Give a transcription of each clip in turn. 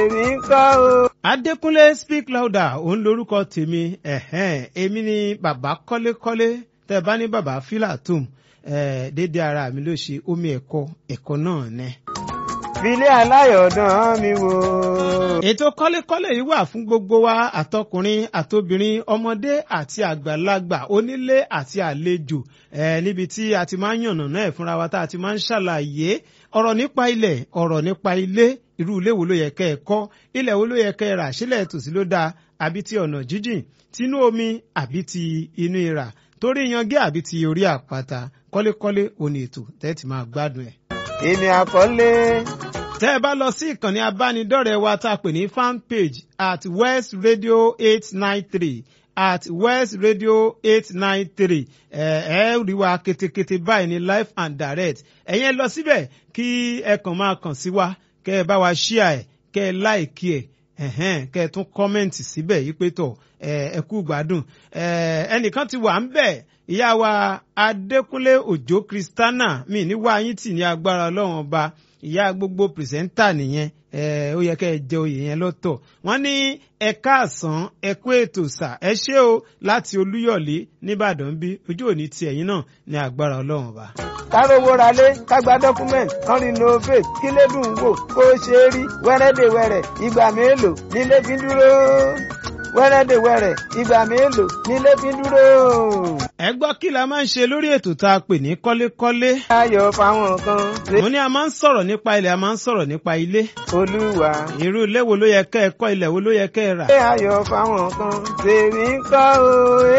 èmi ń kọ́ o. Adékúnlé speak louder òun lórúkọ tèmi èmi ni bàbá kọ́lékọ́lé tẹ́ bá ní bàbá filatum dédé ara mi ló ṣe omi ẹ̀kọ́ náà ní. Filé aláyọ̀dán mi wò. Ètò kọ́lékọ́lé yìí wà fún gbogbo wa àtọkùnrin àtobìnrin ọmọdé àti àgbàlagbà onílé àti àlejò níbi tí a ti máa ń yànnà náà fúnra wa tá a ti máa ń ṣàlàyé ọ̀rọ̀ nípa ilẹ̀ ọ̀rọ̀ nípa ilé irú ilé wo ló yẹ kẹ́ ẹ kọ́ ilẹ̀ wo ló yẹ kẹ́ ẹ rà sílẹ̀ tòsí ló dáa àbí ti ọ̀nà jíjìn tinú omi àbí ti inú ìrà torí yangi àbí ti orí àpáta kọ́lékọ́lé òní ètò tẹ́tì máa gbádùn ẹ̀. Èmi àkọ́lé. Tẹ́ ẹ bá lọ sí ìkànnì abánidọ́rẹ̀ẹ́ wa tá a pè ní fan page at West Radio 893 at West Radio 893 rí wa ketekete báyìí ní live and direct ẹ̀yin lọ síbẹ̀ kí ẹ kàn máa kàn sí wa kẹ́ ẹ bá wa share ẹ̀ kẹ́ ẹ like ẹ̀ kẹ́ ẹ tún kọ́mẹ́ǹtì síbẹ̀ yí pé tọ̀ ẹ kú gbádùn ẹnìkan ti wà ń bẹ̀ ìyá wa Adékúnlé Òjó Kristana mi ní wá yín tì ní agbára Ọlọ́run ọba ìyá gbogbo pìrìsẹ́ńtà nìyẹn ó yẹ kẹ́ ẹ jẹ oyè yẹn lọ́tọ̀ wọ́n ní ẹ káàsán ẹ kú ètò sà ẹ ṣé o láti Olúyọ̀lé nìbàdàn bí ojú òní ti ẹ̀yin náà ní agbára Ọlọ́run ọba. Kárówó ralé kágbá dọ́kúmẹ̀ntì kan renovate kí lédùn wò kó ṣe é rí wẹ́rẹ́dẹ̀wẹ̀rẹ̀ ìgbà mélòó nílé fi dúró wẹ́rẹ́dẹ̀wẹ̀rẹ̀ ìgbà mélòó nílé fi dúró. Ẹ gbọ́ kí la máa ń ṣe lórí ètò tá a pè ní kọ́lékọ́lé. Ayọ̀ fáwọn kan. Mo ní a máa ń sọ̀rọ̀ nípa ilẹ̀ a máa ń sọ̀rọ̀ nípa ilé. Olúwa. Irú ilé wo ló yẹ kẹ́ ẹ kọ́ ilẹ̀ wo ló yẹ kẹ́ ẹ rà. Ayọ̀ fáwọn kan tèmi ń kọ́ o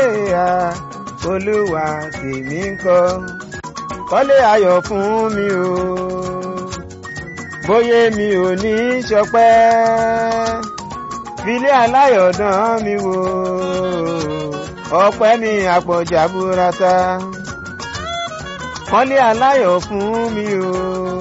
Olúwa tèmi ń kọ́ kọ́lé ayọ̀ fún mi o bóyá mi ò ní ṣọpẹ́ filé aláyọ̀dán mi wò ọpẹ́ mi àpọ̀jà burata kọ́lé aláyọ̀ fún mi o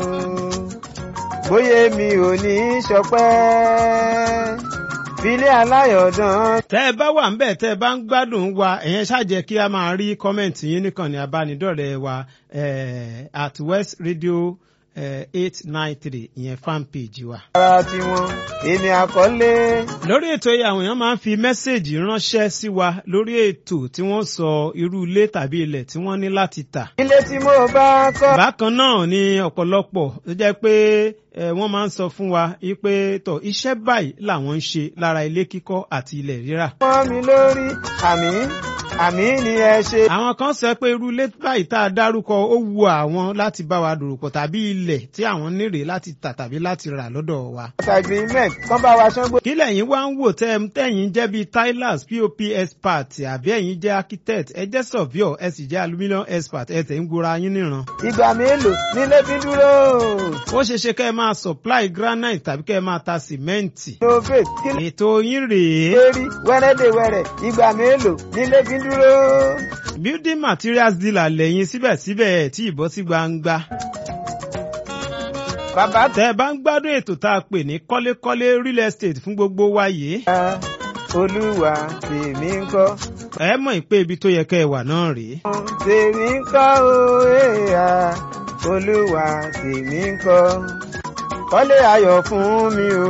bóyá mi ò ní ṣọpẹ́ filé aláyọ̀dán. Tẹ́ ẹ bá wà ń bẹ̀ tẹ́ ẹ bá ń gbádùn wa ẹ̀yẹn ṣáàjẹ́ kí a máa rí kọ́mẹ̀ntì yín nìkan ní abánidọ́rẹ̀ẹ́ wa at West Radio 893 ìyẹn fan page wa. Ara tiwọn èmi àkọ́lé. Lórí ètò yìí àwọn èèyàn máa ń fi mẹ́sẹ̀gì ránṣẹ́ sí wa lórí ètò tí wọ́n sọ irú ilé tàbí ilẹ̀ tí wọ́n ní láti tà. Ilé tí mo bá kọ́. Bákan náà ni ọ̀pọ̀lọpọ̀ tó jẹ́ pé wọ́n máa ń sọ fún wa pé tọ̀ iṣẹ́ báyìí làwọn ń ṣe lára ilé kíkọ́ àti ilẹ̀ rírà. Wọ́n mi lórí àmì ni ẹ ṣe. Àwọn kan sọ pé irú ilé báyìí tá a dárúkọ ó wu àwọn láti bá wa dòrò pọ̀ tàbí ilẹ̀ tí àwọn nírè láti tà tàbí láti rà lọ́dọ̀ wa. Agreement kan bá wa ṣán gbó. Kí lẹ̀yin wá ń wò tẹ́yin jẹ́ bíi tilers POP expert àbí ẹ̀yin jẹ́ architect ẹ jẹ́ surveyor ẹ sì jẹ́ aluminium expert ẹ tẹ̀ ń gbora yín níran. Ìgbà mélòó nílé fi dúró. Ó ṣeéṣe kẹ́ ẹ máa supply granite tàbí kẹ́ ẹ máa ta sìmẹ́ǹtì. Ètò yín rèé. Lórí wẹ́rẹ́dẹ̀wẹ̀rẹ̀ ìgbà mélòó nílé fi dúró. Building materials dealer lẹ́yìn síbẹ̀síbẹ̀ tí ìbọ́ sí gbangba. Bàbá tẹ́ ẹ bá ń gbádùn ètò tá a pè ní kọ́lékọ́lé real estate fún gbogbo wa yìí. Olúwa tèmi ń kọ́. Ẹ mọ̀ pé ibi tó yẹ kẹ́ ẹ wà náà rèé. Tèmi ń kọ́ o Olúwa tèmi ń kọ́ kọ́lé ayọ̀ fún mi o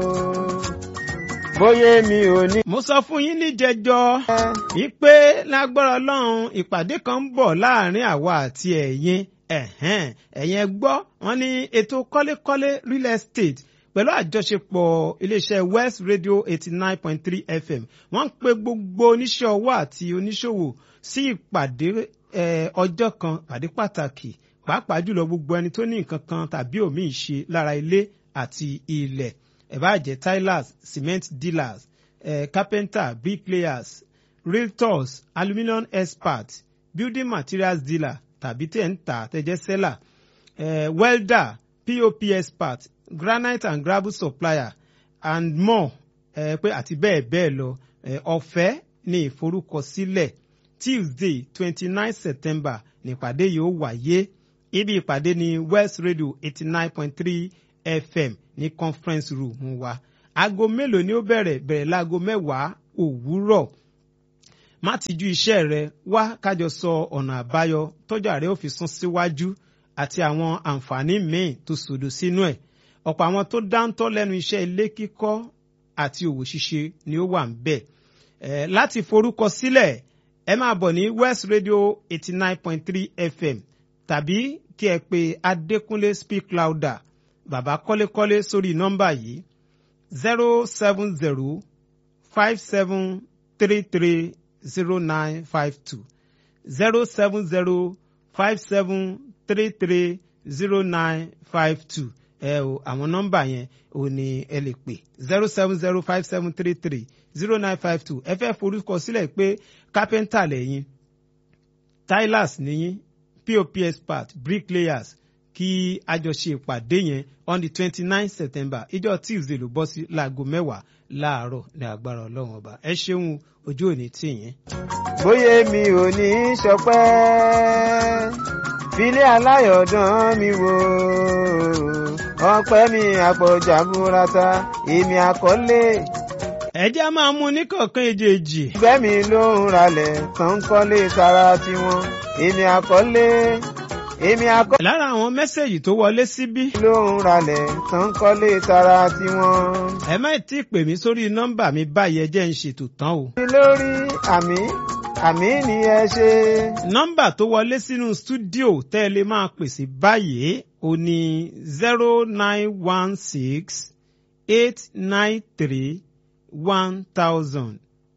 bóyá mi ò ní. Mo sọ fún yín níjẹjọ́ wípé lágbára Ọlọ́run ìpàdé kan ń bọ̀ láàrin àwa àti ẹ̀yin ẹ̀yin gbọ́ wọ́n ní ètò kọ́lékọ́lé real estate pẹ̀lú àjọṣepọ̀ iléeṣẹ́ West Radio 89.3 FM wọ́n ń pe gbogbo oníṣẹ́ ọwọ́ àti oníṣòwò sí ìpàdé ọjọ́ kan pàdé pàtàkì pàápàá jùlọ gbogbo ẹni tó ní nǹkan kan tàbí òmíì ṣe lára ilé àti ilẹ̀ ẹ bá jẹ́ tilers cement dealers carpenter bricklayers realtors aluminium experts building materials dealer tàbí tẹ̀ ń tà tẹ̀jẹ́ seller welder POP expert granite and gravel supplier and more pé àti bẹ́ẹ̀ bẹ́ẹ̀ lọ ọ̀fẹ́ ní ìforúkọsílẹ̀ Tuesday 29 September nípàdé yìí ó wáyé ibi ìpàdé ní West Radio 89.3 FM ní conference room wa aago mélòó ni ó bẹ̀rẹ̀ láago 10 òwúrọ̀ má tijú iṣẹ́ rẹ wá kájọ sọ ọ̀nà àbáyọ tọ́jà rẹ ó fi sún síwájú àti àwọn àǹfààní míì tó sòdò sínú ẹ̀ ọ̀pọ̀ àwọn tó dáńtọ́ lẹ́nu iṣẹ́ ilé kíkọ́ àti òwò ṣíṣe ni ó wà ń bẹ̀. Láti forúkọ sílẹ̀ ẹ máa bọ̀ ní West Radio 89.3 FM tàbí kí ẹ pe Adékúnlé Speak Louder bàbá kọ́lékọ́lé sórí nọ́mbà yìí 07057330952 07057330952 àwọn nọ́mbà yẹn ò ní ẹ lè pè 07057330952 ẹ fẹ́ forúkọ sílẹ̀ pé kápẹ́ńtà lẹ́yìn tilers níyìn POP expert bricklayers kí àjọṣe ìpàdé yẹn on the 29 September ìjọ Tuesday ló bọ́ sí láago 10 láàárọ̀ ní agbára Ọlọ́run ọba ẹ ṣeun ojú òní tì yín. bóyá mi ò ní ṣọpẹ́ filé aláyọ̀dán mi wò ọpẹ́ mi àpọ̀jà burata èmi àkọlé. ẹjẹ́ a máa mú ní kọ̀ọ̀kan èjèèjì. ìgbẹ́ mi ló ń ralẹ̀ tán kọ́lé tara tiwọn èmi àkọlé. lára àwọn mẹ́sẹ̀gì tó wọlé síbí. ló ń ralẹ̀ tán kọ́lé tara tiwọn. ẹ má tí ì pè mí sórí nọ́mbà mi báyìí ẹ jẹ́ ń ṣètò tán o. lórí àmì ni ẹ ṣe. nọ́mbà tó wọlé sínú stúdíò tẹ́ ẹ lè máa pèsè báyìí ó ní 0916-893-1000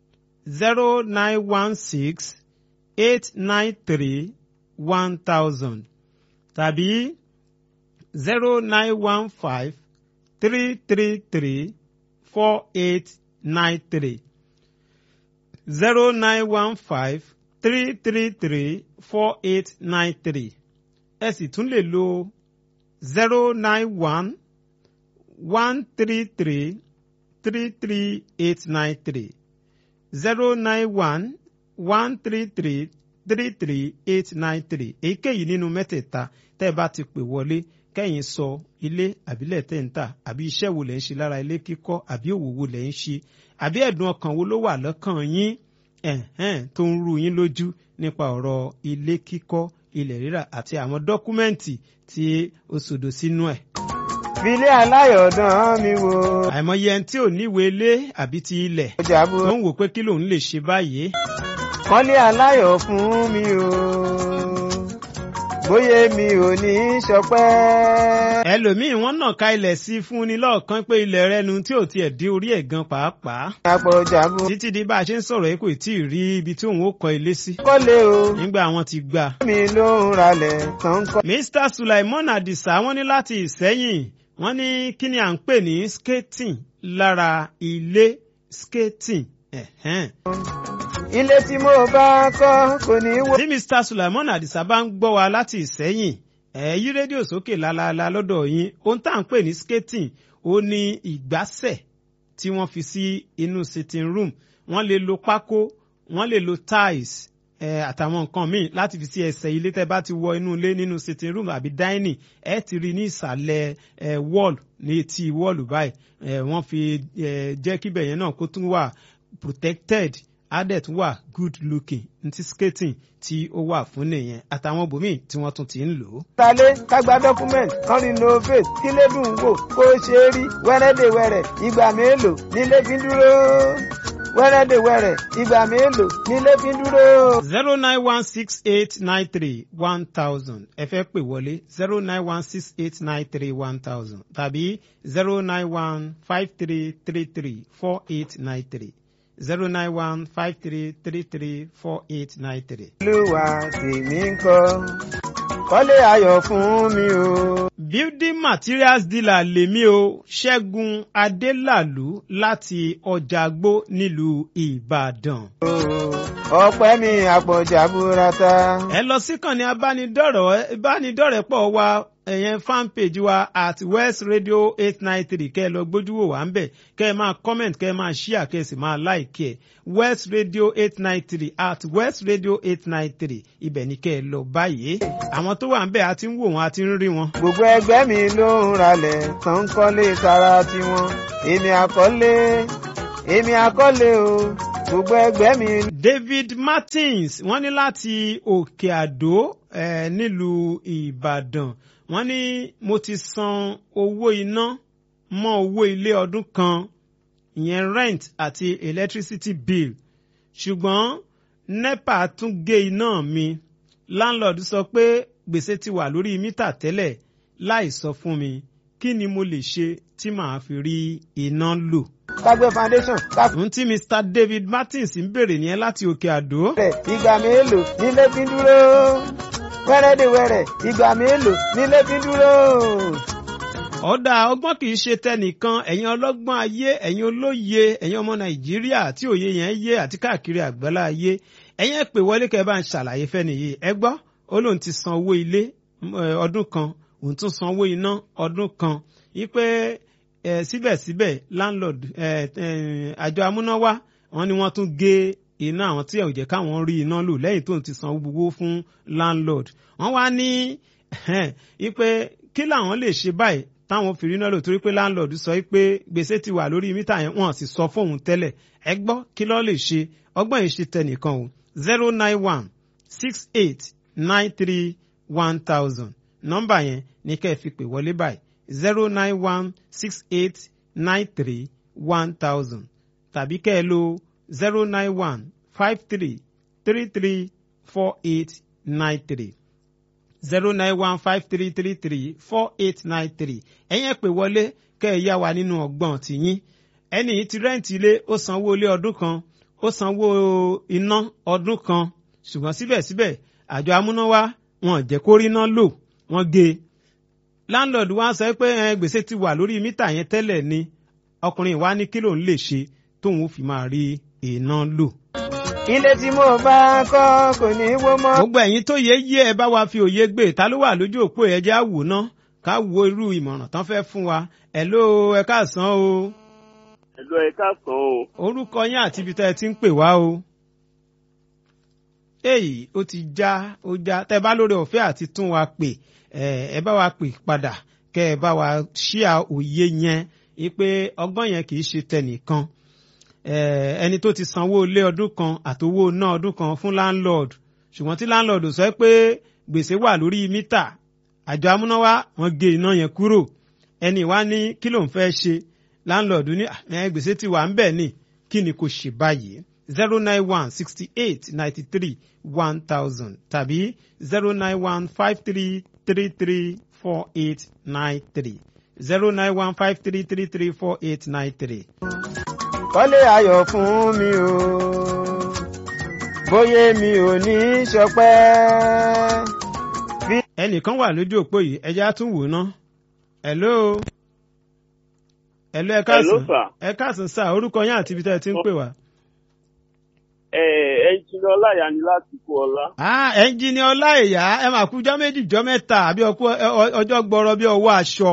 0916-893-1000 tàbí 0915-333-4893 0915-333-4893 ẹ sì tún lè lo 091-133-33893 091-133-33893 èyíkéyìí nínú mẹ́tẹ̀ẹ̀ta tẹ́ ẹ bá ti pè wọlé kẹ́yìn sọ ilé àbílẹ̀ tẹ́ ń tà àbí iṣẹ́ wo lẹ́ ń ṣe lára ilé kíkọ́ àbí òwò wo lẹ́ ń ṣe àbí ẹ̀dùn ọkàn wo ló wà lọ́kàn yín tó ń rú yín lójú nípa ọ̀rọ̀ ilé kíkọ́ ilẹ̀ rírà àti àwọn dọ́kúmẹ́ǹtì tí ó sòdò sínú ẹ̀. filé aláyọ̀dán mi wò. àìmọye ẹni tí ò níwèé ilé àbí ti ilẹ̀ tó ń wò pé kí lòun lè ṣe báyìí. kọ́lé aláyọ̀ fún mi o bóyá mi ò ní ṣọpẹ́. ẹlòmíì wọ́n náà ka ilẹ̀ sí fún ni lọ́ọ̀kan pé ilẹ̀ rẹ̀ nu tí ò tiẹ̀ dé orí ẹ̀ gan pàápàá. àpọ̀jàbù. títí di bá a ṣe ń sọ̀rọ̀ yìí kò tí ì rí ibi tí òun ó kọ́ ilé sí. kọ́lé o. nígbà wọn ti gbà. mi ló ń ralẹ̀ tán kọ́. Mr. Sulaiman Adisa wọ́n ní láti Ìsẹ́yìn wọ́n ní kí ni à ń pè ní skating lára ilé skating. ilé tí mo bá kọ́ kò ní wó. tí Mr. Sulaiman Adisa bá ń gbọ́ wa láti Ìsẹ́yìn yí rédíò sókè lálaalá lọ́dọ̀ yín ohun tá à ń pè ní skating ó ní ìgbásẹ̀ tí wọ́n fi sí inú sitting room wọ́n lè lo pákó wọ́n lè lo tiles àtàwọn nǹkan míì láti fi sí ẹsẹ̀ ilé tẹ́ bá ti wọ inú ilé nínú sitting room àbí dining ẹ ti rí ní ìsàlẹ̀ wall ní etí wall báyìí wọ́n fi jẹ́ kíbẹ̀ yẹn náà kó tún wà protected adet wà good looking ntí skating tí ó wà fún nìyẹn àtàwọn bòmíì tí wọ́n tún ti ń lò ó. talé kágbá document kan renovate kí lè dùn wò kó ṣe é rí wẹ́rẹ́dẹ̀wẹ̀rẹ̀ ìgbà mélòó nílé fi dúró wẹ́rẹ́dẹ̀wẹ̀rẹ̀ ìgbà mélòó nílé fi dúró. 09168931000 ẹ fẹ́ pè wọlé 09168931000 tàbí 09153334893. 09153334893. olúwa tèmi ń kọ́ kọ́lé ayọ̀ fún mi o. building materials dealer lèmi o Ṣẹ́gun Adélàlú láti Ọjàgbó nílùú Ìbàdàn. ọpẹ́ mi àpọ̀jà burata. ẹ lọ síkànnì ìbánidọ́rẹ̀pọ̀ wa ẹ̀yẹn fan page wa at West Radio 893 kẹ́ ẹ lọ gbójú wò wá ń bẹ̀ kẹ́ ẹ máa comment kẹ́ ẹ máa share kẹ́ ẹ sì máa like ẹ̀ West Radio 893 at West Radio 893 ibẹ̀ ni kẹ́ ẹ lọ báyìí àwọn tó wà ń bẹ̀ a ti ń wò wọ́n a ti ń rí wọn. gbogbo ẹgbẹ́ mi ló ń ralẹ̀ tán ń kọ́lé tara tiwọn èmi àkọ́lé o gbogbo ẹgbẹ́ mi. David Martins wọ́n ní láti Òkè Àdó nílùú Ìbàdàn wọ́n ní mo ti san owó iná mọ́ owó ilé ọdún kan ìyẹn rent àti electricity bill ṣùgbọ́n nepa tún gé iná mi landlord sọ pé gbèsè ti wà lórí mítà tẹ́lẹ̀ láì sọ fún mi kí ni mo lè ṣe tí màá fi rí iná lò. kágbé foundation. ohun tí Mr. David Martins ń béèrè nìyẹn láti Òkè Àdó. ìgbà mélòó nílé fi ń dúró wẹ́rẹ́dẹ̀wẹ́rẹ́ ìgbà mélòó nílé fi ń dúró. ọ̀dà ọgbọ́n kì í ṣe tẹnìkan ẹ̀yin ọlọ́gbọ́n ayé ẹ̀yin olóye ẹ̀yin ọmọ Nàìjíríà tí òye yẹn yé àti káàkiri àgbálá ayé ẹ̀yin ẹ̀ pè wọlé kẹ́ ẹ bá ń ṣàlàyé fẹ́ nìyí ẹ gbọ́ ó lóun ti san owó ilé ọdún kan òun tún san owó iná ọdún kan wípé síbẹ̀síbẹ̀ landlord àjọ amúnáwá wọn ni wọ́n tún gé iná àwọn tí ẹ̀ ò jẹ́ káwọn rí iná lò lẹ́yìn tóun ti san owó fún landlord wọ́n wá ní wípé kí làwọn lè ṣe báyìí táwọn fi rí iná lò torí pé landlord sọ pé gbèsè ti wà lórí mítà yẹn wọ́n sì sọ fóun tẹ́lẹ̀ ẹ gbọ́ kí ló lè ṣe ọgbọ́n yìí ṣe tẹnìkan o 09168931000 nọ́mbà yẹn ní kẹ́ ẹ fi pè wọlé báyìí 09168931000 tàbí kẹ́ ẹ lo 09153334893 09153334893 ẹ̀yin ẹ pè wọlé kẹ́ ẹ yá wa nínú ọgbọ́n tìyín ẹni yìí ti rẹ́ǹtì ilé ó sanwó ilé ọdún kan ó sanwó iná ọdún kan ṣùgbọ́n síbẹ̀síbẹ̀ àjọ amúnáwá wọn jẹ́ kó rí iná lò wọ́n gé e landlord wá sọ pé gbèsè ti wà lórí mítà yẹn tẹ́lẹ̀ ni ọkùnrin wa ní kí lòun lè ṣe tóun fi máa rí iná lò. ilé tí mo bá kọ́ kò ní wó mọ́. gbogbo ẹ̀yin tó yé ẹ bá wa fi òye gbé ta ló wà lójú òpó ẹ jẹ́ àwò ná ká wo irú ìmọ̀ràn tán fẹ́ fún wa hello ẹ káàsán o. hello ẹ káàsán o. orúkọ yín àti ibi tẹ́ ẹ ti ń pè wá o. èyí ó ti já tẹ́ bá lórí ọ̀fẹ́ àti tún wa pè ẹ bá wa pè padà kẹ́ ẹ bá wa ṣíà òye yẹn wípé ọgbọ́n yẹn kì í ṣe tẹnìkan ẹni tó ti sanwó ilé ọdún kan àtowó náà ọdún kan fún landlord ṣùgbọ́n tí landlord sọ pé gbèsè wà lórí mítà àjọ amúnáwá wọ́n gé iná yẹn kúrò ẹni wá ní kí ló ń fẹ́ ṣe landlord ní gbèsè ti wà ń bẹ̀ ni kí ni kò ṣe báyìí 09168931000 tàbí 09153334893 09153334893. kọ́lé ayọ̀ fún mi o bóyá mi ò ní ṣọpẹ́. ẹnìkan wà lójú òpó yìí ẹjẹ́ á tún wò ná. hello ẹ káàsán sá orúkọ yín àti ibi tẹ́ ẹ ti ń pè wá. ẹnjìnì ọláìyá ni láti kú ọlá. ẹnjìnì ọláìyá ẹ máa kú ọjọ́ méjì ọjọ́ mẹ́ta àbí ọjọ́ gbọrọ bí ọwọ́ aṣọ.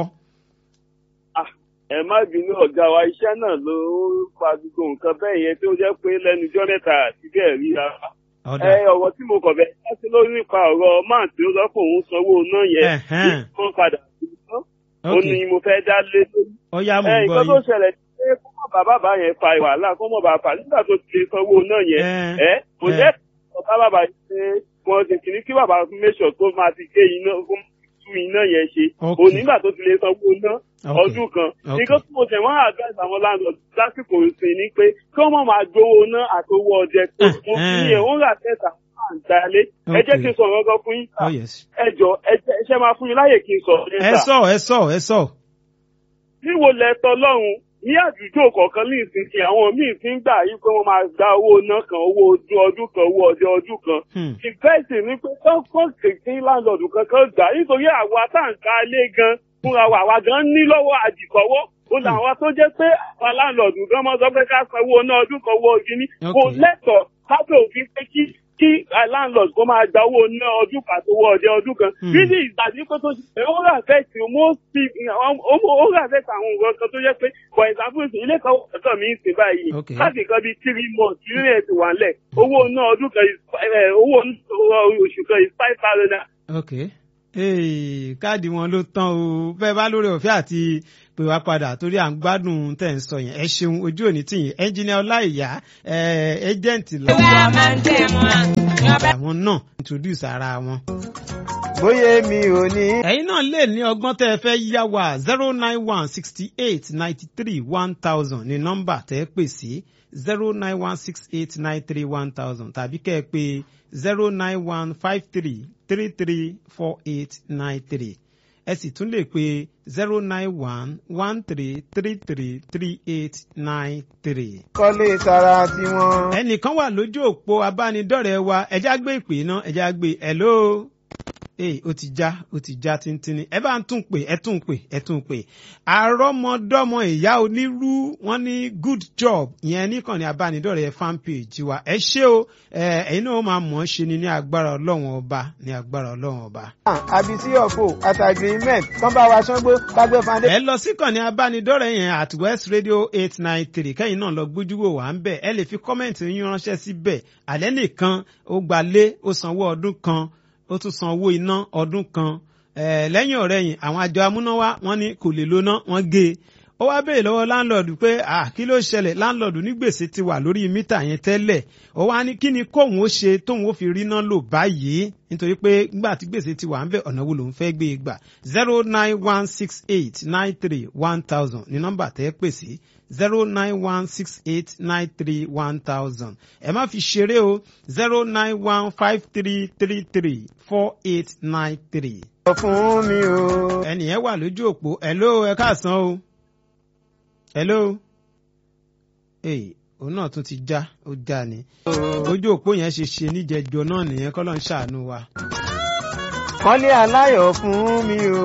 ẹ má bínú ọ̀gá wa iṣẹ́ náà ló fa gbogbo nǹkan bẹ́ẹ̀ yẹn tó jẹ́ pé lẹ́nu ọjọ́ mẹ́ta àti bẹ́ẹ̀ rí ara. ọ̀rọ̀ tí mo kọ̀ bẹ́ẹ̀ láti lórí nípa ọ̀rọ̀ máà tí ó sọ pé òun sanwó náà yẹn kó padà sí iná ó ní mo fẹ́ dá lé lórí. nǹkan tó ṣẹlẹ̀ pé kó mọ̀ bàbá yẹn fa wàhálà kó mọ̀ bàbá nígbà tó ti lè sanwó náà yẹn kò jẹ́ ọ̀tá bàbá yìí pé wọ́n ti kìíní kí bàbá mẹ́sọ̀ tó máa ti gé iná iná yẹn ṣe onígbà tó ti lè sanwó ná ọdún kan nǹkan tó mo tẹ̀ wọ́n advice àwọn landlord lásìkò ìsìn ni pé kí wọ́n má máa gbowó ná àtowó ọdẹ tó mo fi yẹn wọ́n rà tẹ̀sà máa ń dalé ẹ jẹ́ kí n sọ̀rọ̀ ọgọ́ fún yín ẹ jọ ẹ ṣe máa fún yín láyè kí n sọ. ẹ sọ. níwo lẹ tọ lọ́hùn ní àdúgbò kọ̀ọ̀kan ní ìsinsìnyí àwọn míì ti ń gbà yí pé wọ́n máa gba owó ná kan owó ọdún kan owó ọdẹ ọdún kan. ìfẹ́sì ni pé kọ́ńkọ́ kìkì láńlọ́ọ̀dù kankan gbà nítorí àwa táǹkà ilé gan fúnra wa àwa gan ní lọ́wọ́ àdìkọ́wọ́ ó làwọn tó jẹ́ pé àwa láńlọ́ọ̀dù gan mọ́ sọ pé ká san owó ná ọdún kan owó ọdún ní kò lẹ́tọ̀ọ́ kábẹ́ òfin pé kí landlord kó máa gba owó ná ọdún kan àti owó ọdẹ ọdún kan bíbí ìgbàdí pé tó ṣe ó rà fẹ́ẹ̀tì ó rà fẹ́ẹ̀tì àwọn nǹkan kan tó jẹ́ pé for example ilé kan ọ̀dọ̀ mi ń sìn báyìí láti nǹkan bíi 3 months ilé ẹ̀ ti wà ńlẹ̀ owó ná ọdún kan owó oṣù kan is 5,000. káàdì wọn ló tán o fẹ́ bá lórí ọ̀fẹ́ àti pè wá padà torí à ń gbádùn tẹ̀ ń sọ yẹn ẹ ṣeun ojú òní tìyìn ẹnjìnìá ọláìyá ẹjẹǹtì lọ́wọ́ àwọn náà introduce ara wọn. bóyá mi ò ní. ẹ̀yin náà lè ní ọgbọ́n tẹ́ ẹ fẹ́ yá wa 09168931000 ní nọ́mbà tẹ́ ẹ pè sí 09168931000 tàbí kẹ́ ẹ pè 09153334893 ẹ sì tún lè pè 09113333893. kọ́lé tara tiwọn. ẹnìkan wà lójú òpó abánidọ́rẹ̀ẹ́ wa ẹjá gbé ìpè náà ẹjá gbé hello. ó ti já tíntínní ẹ bá ń tún pè. àrọ́mọdọ́mọ ìyá onírú wọn ní good job ìyẹn níkànnì abánidọ́rẹ̀ẹ́ fan page wa ẹ ṣé o ẹ̀yin náà ó máa mọ̀ ọ́ ṣe ni ní agbára ọlọ́run ọba. àbísí ọ̀fọ̀ àtàgìrìmẹ̀t kán bá wa ṣángbó kágbé fandé. ẹ lọ síkànnì abánidọ́rẹ̀ẹ́ yẹn at West Radio 893 kẹ́yìn náà lọ gbójúwò wà ń bẹ̀ ẹ lè fi kọ́mẹ̀ntì yín ránṣẹ́ síbẹ̀ àlẹ́ nìkan ó gbalé ó sanwó ọdún kan ó tún san owó iná ọdún kan lẹ́yìn ọ̀rẹ́yìn àwọn àjọ amúnáwá wọ́n ní kò lè lóná wọ́n gé e ó wá béèrè lọ́wọ́ láńlọ́ọ̀dù pé kí ló ṣẹlẹ̀ láńlọ́ọ̀dù ní gbèsè ti wà lórí mítà yẹn tẹ́lẹ̀ ó wá ní kí ni kóun ó ṣe tóun ó fi ríná lò báyìí nítorí pé nígbà tí gbèsè ti wà ń bẹ̀ ọ̀nà wo lòun fẹ́ gbé e gbà 09168931000 ní nọ́mbà tẹ́ pè sí 09168931000 ẹ má fi ṣeré o 09153334893. fún mi o. ẹnìyẹn wà lójú òpó hello ẹ káàsán o hello òun náà tún ti já ni ojú òpó yẹn ṣe níjẹjọ náà nìyẹn kọ́ ló ń ṣàánú wa. kọ́lé aláyọ̀ fún mi o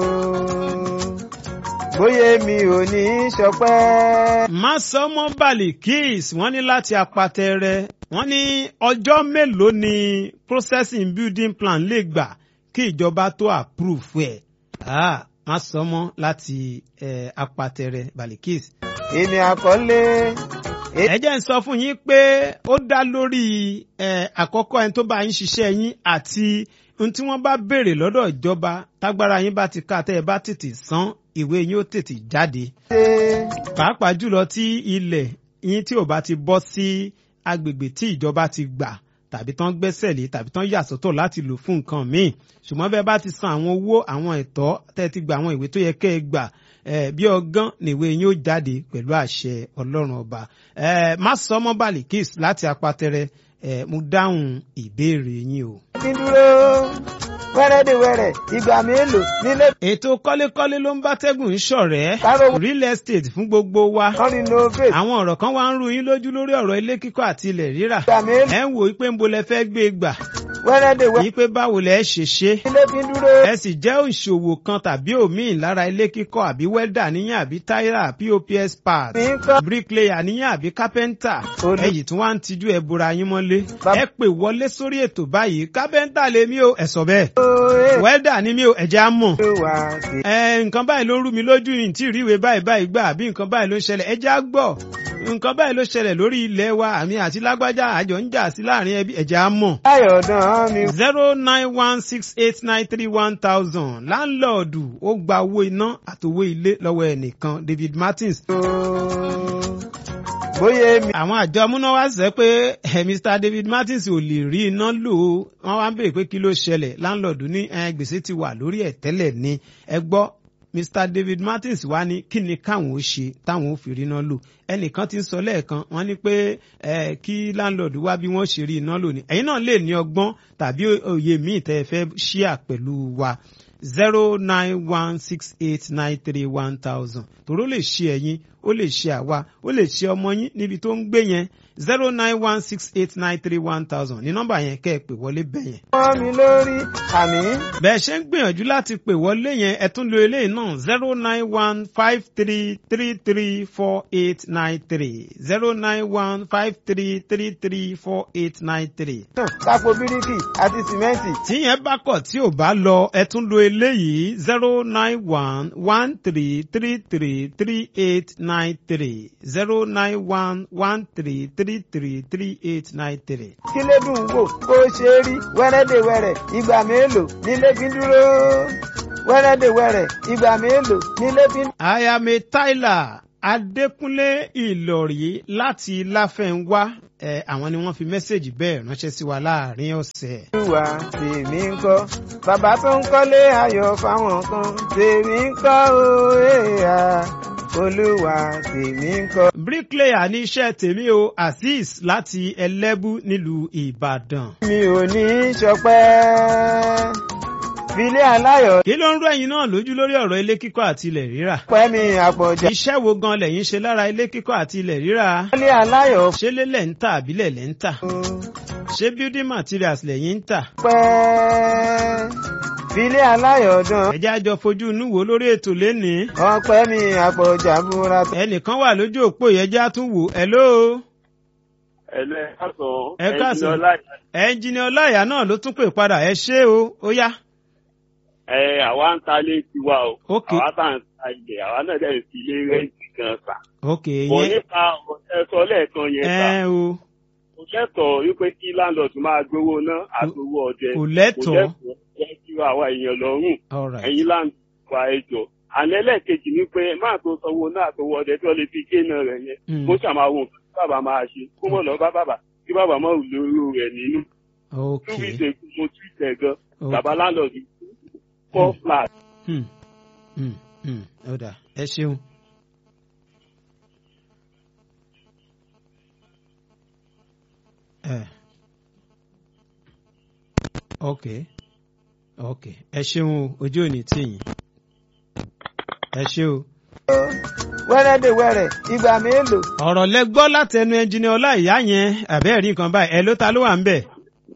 bóyá mi ò ní ṣọpẹ́. Máṣọ́mọ́ Balikis wọ́n ní láti Apatẹrẹ wọ́n ní ọjọ́ mélòó ni processing building plan lè gbà kí ìjọba tó approve ẹ̀. Máṣọ́mọ́ láti Apatẹrẹ Balikis. èmi àkọlé. ẹ jẹ́ ń sọ fún yín pé ó dá lórí àkọ́kọ́ ẹni tó bá yín ṣiṣẹ́ yín àti ohun tí wọ́n bá béèrè lọ́dọ̀ ìjọba tágbára yín bá ti ká tẹ́ ẹ bá tètè san ìwé yín ó tètè jáde. pàápàá jùlọ tí ilẹ̀ yín tí ò bá ti bọ́ sí agbègbè tí ìjọba ti gbà tàbí tán gbẹ́sẹ̀ lé tàbí tán yà sọ́tọ̀ láti lò fún nǹkan míì ṣùgbọ́n bẹ́ẹ̀ bá ti san àwọn owó àwọn ẹ̀tọ́ tẹ́ ti gba àwọn ìwé tó yẹ kẹ́ ẹ gbà bí ọgán níwé yín ó jáde pẹ̀lú àṣẹ ọlọ́run ọba. Máṣọ́mọ́ Balikis láti Apatẹrẹ mo dáhùn ìbéèrè yín o. ti dúró wẹ́rẹ́dẹ̀wẹ́rẹ́ ìgbà mélòó nílé. ètò kọ́lékọ́lé ló ń bá tẹ́gùn ṣọ̀rẹ́ real estate fún gbogbo wa. àwọn ọ̀rọ̀ kan wá ń rú yín lójú lórí ọ̀rọ̀ ilé kíkọ́ àti ilẹ̀ rírà. ẹ ń wò ó pé ń bo lẹ fẹ́ gbé gbà. yí pé báwo lẹ ṣe ṣe. ẹ sì jẹ́ òṣòwò kan tàbí òmíì lára ilé kíkọ́ àbí wẹ́dà níyàn àbí táyà POPS part bricklayer níyàn àbí kápẹ́ńtà. ẹ̀yìn tí wọ́n á ń tijú ẹ bora yín mọ́lé. ẹ pè wọlé sórí ètò báyìí kápẹ́ńtà lèmi o ẹ sọ bẹ́ẹ̀. wẹ́dà ni mi ò ẹ̀jẹ̀ á mọ̀. nǹkan báyìí ló ń rú mi lójú yìí tí ìríwé báyìí gbà àbí nǹkan báyìí ló ń ṣẹlẹ̀ ẹ̀jẹ̀ á gbọ́. nǹkan báyìí ló ṣẹlẹ̀ lórí ilẹ̀ wa àmì àti lágbájá àjọ ń jà sí láàrin ẹbí ẹ̀jẹ̀ á mọ̀. 09168931000 láńlọ́ọ̀dù ó gba owó iná àtowó ilé lọ́wọ́ ẹnìkan David Martins. àwọn àjọ amúnáwá sọ pé Mr. David Martins ò lè rí iná lò ó wọ́n wá ń béèrè pé kí ló ṣẹlẹ̀ láńlọ́ọ̀dù ní gbèsè ti wà lórí ẹ̀ tẹ́lẹ̀ ni ẹ gbọ́ Mr. David Martins wá ní kí ni káwọn ó ṣe táwọn ó fi rí iná lò ẹnìkan ti ń sọ lẹ́ẹ̀kan wọ́n ní pé kí láńlọ́ọ̀dù wá bí wọ́n ṣe rí iná lò ní ẹ̀yin náà lè ní ọgbọ́n tàbí òye míì tẹ́ ẹ fẹ́ ṣíà pẹ̀lú wa 09168931000 tòró lè ṣe ẹ̀yin ó lè ṣe àwa ó lè ṣe ọmọ yín níbi tó ń gbé yẹn 09168931000 ní nọ́mbà yẹn kẹ́ ẹ pè wọlé bẹ́yẹn. wọ́n mi lórí àmì. bẹ́ẹ̀ ṣe ń gbìyànjú láti pè wọlé yẹn ẹ tún lo eléyìí náà 09153334893 09153334893. kápò bíríkì àti sìmẹ́ǹtì. tíyẹn bá kọ̀ tí ò bá lọ ẹ tún lo eléyìí 09113333893 09113333893. kílé dùn wò kó ṣe rí wẹ́rẹ́dẹ̀wẹ́rẹ́ ìgbà mélòó nílé fi dúró wẹ́rẹ́dẹ̀wẹ́rẹ́ ìgbà mélòó nílé fi. I am a Tyler Adékúnlé Ìlọ̀rí láti Láfẹnwá àwọn ni wọ́n fi mẹ́sẹ̀gì bẹ́ẹ̀ ránṣẹ́ sí wa láàrin ọ̀sẹ̀. Olúwa tèmi ń kọ́ bàbá tó ń kọ́lé ayọ̀ fáwọn kan tèmi ń kọ́ òèyà Olúwa tèmi ń kọ́. Bricklayer ní iṣẹ́ tèmi o Azeez láti Ẹlẹ́bú nílùú Ìbàdàn. Mi ò ní ṣọpẹ́ filé aláyọ̀. Kí ló ń rú ẹ̀yin náà lójú lórí ọ̀rọ̀ ilé kíkọ́ àti ilẹ̀ rírà? Pẹ́ mi àpọ̀jù. Iṣẹ́ wo gan lẹ̀yin ṣe lára ilé kíkọ́ àti ilẹ̀ rírà? Filé aláyọ̀. Ṣé lélẹ̀ ń tà àbílẹ̀ lẹ̀ ń tà? Ṣé building materials lẹ̀yin ń tà? Pẹ́ filé aláyọ̀ dán. Ẹ jẹ́ á jọ fojú inú wo lórí ètò lénìí. Ọpẹ́ mi àpọ̀jù àbúrà. Ẹnìkan wà lójú òpó yẹn já tún wò. Hello. Ẹ káàsán. Ẹnjìnì Ọláìyá náà ló tún pè padà. Ẹ ṣé o. Ó yá. Àwa ń ta ilé tiwa o. Ok. Àwa tá à ń ta ilẹ̀, àwa náà dẹ̀ fi ilé rẹ́ǹtì kan sà. Ok. Bọ̀ nípa ẹ̀sọ́ lẹ́ẹ̀kan yẹn sà. o. Kò lẹ́tọ̀ọ́ wípé kí láńlọ́ọ̀dù máa gbowó náà àtowó ọdẹ. Kò lẹ́tọ̀ọ́. Kò lẹ́tọ̀ọ́ kí àwa èèyàn lọ́rùn. All right. Ẹ̀yin láńlọ́ọ̀dù wa ẹjọ́. Àlẹ́ lẹ́ẹ̀kejì ni pé máa tó sanwó náà àtowó ọdẹ tí wọ́n lè fi gé náà rẹ̀ yẹn. Kó ṣàmáwò nǹkan tí bàbá máa ṣe. Kó mọ̀ lọ bá bàbá kí bàbá mọ̀ lóró rẹ̀ nínú. Ok. 2 weeks ago mo tweet gan. Bàbá láńlọ́ọ̀dù 4 flat. Ó dà, ẹ ṣeun. Ok, ẹ ṣeun ojú òní tí yín. Ẹ ṣe o. Wẹ́rẹ́dẹ̀wẹ́rẹ́ ìgbà mélòó. Ọ̀rọ̀ lẹ gbọ́ látẹnu ẹnjìnì Ọláìyá yẹn àbẹ́ẹ̀rí nǹkan báyìí. Ẹ ló ta ló wà ń bẹ̀?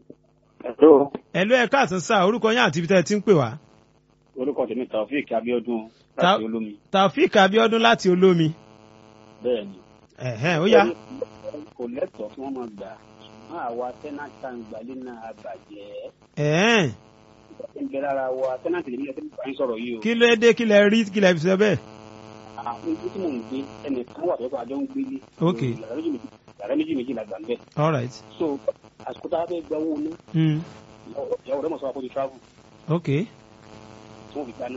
Ẹ ló ẹ káàsán sá orúkọ yín àti ibi tẹ́ ẹ ti ń pè wá. Orúkọ tèmi Taofik Abiodun láti Olómi. Taofik Abiodun láti Olómi. Bẹ́ẹ̀ni. Ó yá. Kò lẹ́tọ̀ọ́ kí wọ́n máa gbà ṣùgbọ́n àwa tẹ́nàtà ń gbalé náà bàjẹ́. Ń bẹ lára wa tẹ́nàtì lèmi lẹ́sẹ̀ nípa yín sọ̀rọ̀ yìí o. Kí ló dé kí lẹ rí kí lẹ fi sọ bẹ́ẹ̀? Àwọn ibi tí mò ń gbé ẹnìkan wà tó àjọ ń gbélé. Ok. Yàrá méjì la gbà ń bẹ̀. All right. So àsìkò tá a fẹ́ gba owó náà. Ìyàwó rẹ̀ mọ̀ sọ wa kó ti travel. Ok. Tí wọ́n fi gbaná.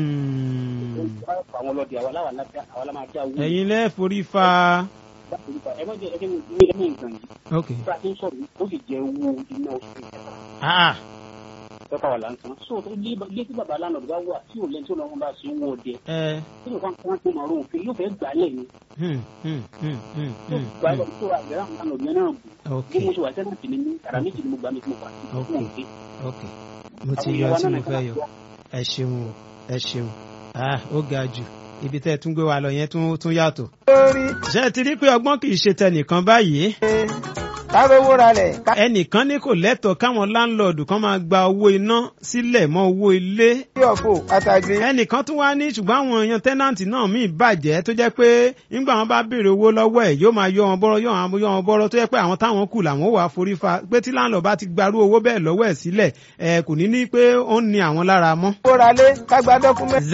Àwọn ọlọ́dẹ àwa la máa já owó. Ẹ̀yin lẹ́ forí fa. Ẹ má jẹ́ ẹgbẹ́ nǹkan yìí. Ok. Bá a ti ń sọ̀rọ̀ ó sì jẹ́ owó iná oṣù ìjẹta. Tọ́ka wà láǹtàn. So ilé tí bàbá lánàá bá wà tí ò lẹ́ni tí ó lọ́wọ́ bá ṣe ń wọ ọdẹ. Tí nǹkan kan tó máa rọrùn pé yóò fẹ́ gbà lẹ̀ ni. Tó gbà lọ tó àgbẹ̀rẹ̀ àwọn lánàá yẹn náà bù. Bí mo ṣe wà sẹ́nà tì ní yàrá méjì ni mo gbà mí tí mo pa sí. Ok. Mo ti yọ tí mo fẹ́ yọ. Ẹ ṣeun o, ẹ ṣeun. Ó ga jù. Ibi tẹ́ ẹ tún gbé wa lọ yẹn tún yàtọ̀. Ṣé ẹ ti rí pé ọgbọ́n kì í ṣe tẹnìkan báyìí? Kárówó ralẹ̀. Ẹnìkan ní kò lẹ́tọ̀ọ́ káwọn láńlọ́ọ̀dù kan máa gba owó iná sílẹ̀ mọ́ owó ilé. Yọ̀fọ̀ àtàgbé. Ẹnìkan tún wá ní ṣùgbọ́n àwọn èèyàn tẹ́nàntì náà míì bàjẹ́ tó jẹ́ pé nígbà wọn bá béèrè owó lọ́wọ́ ẹ̀ yóò máa yọ wọn bọ́rọ̀ tó jẹ́ pé àwọn táwọn kù làwọn wà forí fa pé tí láńlọ́ọ̀dù bá ti gbarú owó bẹ́ẹ̀ lọ́wọ́ ẹ̀ sílẹ̀ kò ní ní pé ó ń ni àwọn lára mọ́. Kó ralé kágbá dọ́kúmẹ́ntì.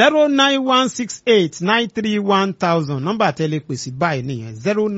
09168931000 nọ́mbà tẹ́lẹ̀ pèsè báyìí nìyẹn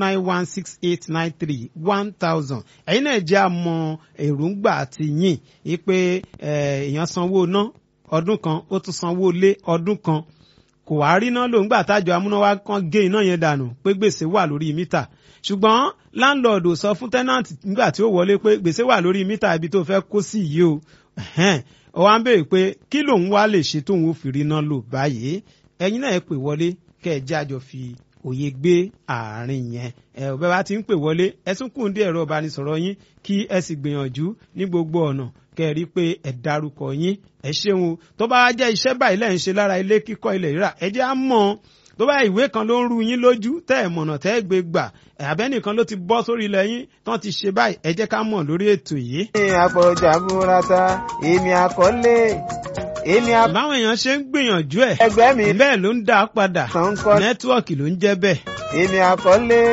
09168931000. Ẹ̀yin náà jẹ́ àmọ́ èròǹgbà àti yìn wípé èèyàn sanwó ná ọdún kan ó tún sanwó lé ọdún kan kò wá rí náà lòun gbà tájọ amúnáwá kan gé iná yẹn dànù pé gbèsè wà lórí mítà ṣùgbọ́n láńlọ́ọ̀dù sọ fún tẹ́nàntì nígbà tí ó wọlé pé gbèsè wà lórí mítà ibi tó fẹ́ kó sí yìí o ó wá ń béèrè pé kí lòun wá lè ṣe tóun ó fi rí náà lò báyìí ẹ̀yin náà ẹ pè wọlé kẹ́ ẹ jájọ fi òye gbé àárín yẹn ọbẹ̀ bá ti ń pè wọlé ẹ tún kùn dé ẹ̀rọ ìbánisọ̀rọ̀ yín kí ẹ sì gbìyànjú ní gbogbo ọ̀nà kẹ́ ẹ rí pé ẹ dárúkọ yín ẹ ṣeun tó bá jẹ́ iṣẹ́ báyìí lẹ́ ń ṣe lára ilé kíkọ́ ilẹ̀ rírà ẹ jẹ́ á mọ̀ tó bá ìwé kan ló ń rú yín lójú tẹ́ ẹ̀ mọ̀nà tẹ́ ẹ̀ gbé gbà àbẹ́nìkan ló ti bọ́ sórí ilẹ̀ yín tán ti ṣe báyìí ẹ jẹ́ ká mọ̀ lórí ètò yìí. Àpọ̀jà burata èmi àkọlé báwọn èèyàn ṣe ń gbìyànjú ẹ̀ ẹgbẹ́ mi bẹ́ẹ̀ ló ń dá a padà nẹ́tíwọ̀kì ló ń jẹ́ bẹ́ẹ̀. èmi àkọlé.